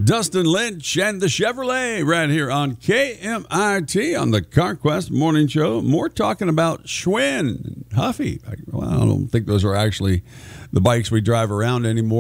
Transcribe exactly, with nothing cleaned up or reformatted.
Dustin Lynch and the Chevrolet right here on K M I T on the CarQuest Morning Show. More talking about Schwinn and Huffy. Well, I don't think those are actually the bikes we drive around anymore.